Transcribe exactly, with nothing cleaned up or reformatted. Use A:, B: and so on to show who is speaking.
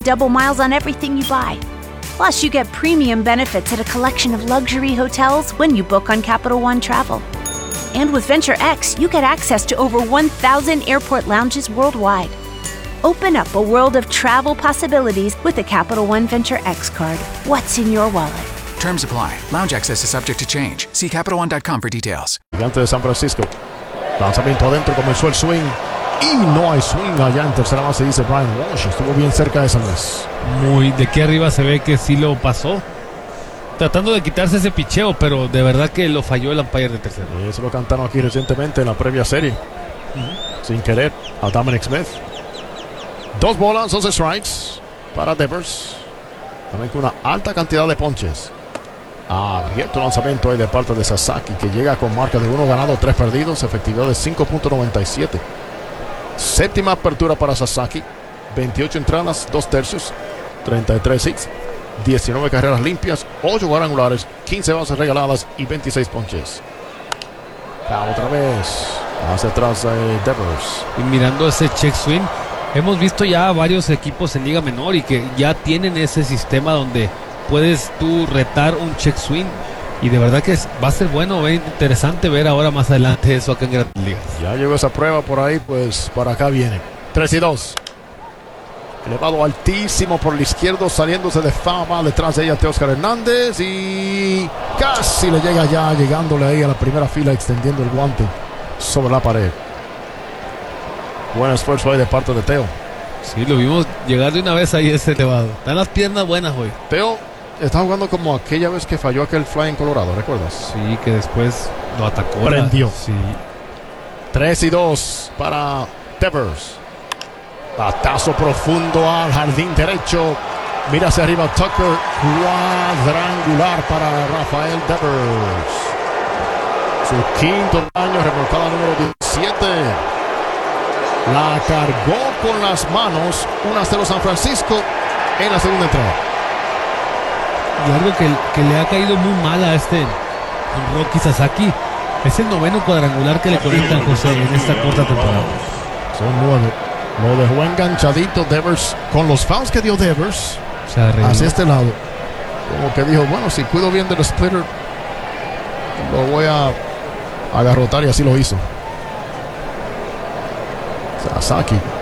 A: double miles on everything you buy. Plus, you get premium benefits at a collection of luxury hotels when you book on Capital One Travel. And with Venture X, you get access to over one thousand airport lounges worldwide. Open up a world of travel possibilities with the Capital One Venture X card. What's in your wallet?
B: Terms apply. Lounge access is subject to change. See Capital One dot com for details.
C: Gigante de San Francisco. Lanzamiento adentro, comenzó el swing. Y no hay swing allá en tercera base, dice Brian Walsh. Estuvo bien cerca de esa vez.
D: Muy, de aquí arriba se ve que sí lo pasó. Tratando de quitarse ese picheo, pero de verdad que lo falló el umpire de tercera.
C: Eso lo cantaron aquí recientemente en la previa serie. Uh-huh. Sin querer a Dominic Smith. Dos bolas, dos strikes para Devers. También con una alta cantidad de ponches. Abierto lanzamiento ahí de parte de Sasaki, que llega con marca de uno ganado, tres perdidos, efectividad de cinco punto noventa y siete. Séptima apertura para Sasaki. veintiocho entradas, dos tercios, treinta y tres hits, diecinueve carreras limpias, ocho cuadrangulares, quince bases regaladas y veintiséis ponches. Otra vez hacia atrás de Devers.
D: Y mirando ese check swing, hemos visto ya varios equipos en Liga Menor y que ya tienen ese sistema donde puedes tú retar un check swing. Y de verdad que es, va a ser bueno, ver, interesante ver ahora más adelante eso acá en Grandes Ligas.
C: Ya llegó esa prueba por ahí, pues para acá viene. tres y dos. Elevado altísimo por el izquierdo, saliéndose de fama. Detrás de ella Teóscar Hernández. Y casi le llega ya, llegándole ahí a la primera fila, extendiendo el guante sobre la pared. Buen esfuerzo ahí de parte de Teo.
D: Sí, lo vimos llegar de una vez ahí ese elevado. Están las piernas buenas hoy.
C: Teo está jugando como aquella vez que falló aquel fly en Colorado, ¿recuerdas?
D: Sí, que después lo atacó.
C: Prendió.
D: Sí.
C: tres y dos para Devers. Batazo profundo al jardín derecho. Mira hacia arriba Tucker. Cuadrangular para Rafael Devers. Su quinto año, remolcada número diecisiete. La cargó con las manos. uno a cero San Francisco en la segunda entrada.
D: Y algo que, que le ha caído muy mal a este Roki Sasaki es el noveno cuadrangular que le conecta a José en esta corta temporada.
C: Son nueve. Lo dejó enganchadito Devers con los fouls que dio Devers hacia este lado. Como que dijo, bueno, si cuido bien del splitter, lo voy a agarrotar, y así lo hizo. Sasaki